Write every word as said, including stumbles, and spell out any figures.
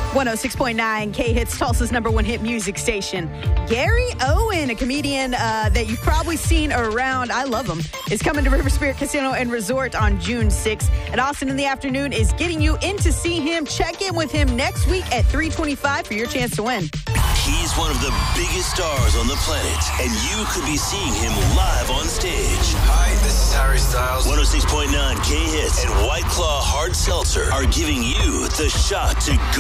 one oh six point nine K-Hits, Tulsa's number one hit music station. Gary Owen, a comedian uh, that you've probably seen around, I love him, is coming to River Spirit Casino and Resort on June sixth. And Austin in the Afternoon is getting you in to see him. Check in with him next week at three twenty-five for your chance to win. He's one of the biggest stars on the planet, and you could be seeing him live on stage. Hi, this is Harry Styles. one oh six point nine K-Hits and White Claw Hard Seltzer are giving you the shot to go.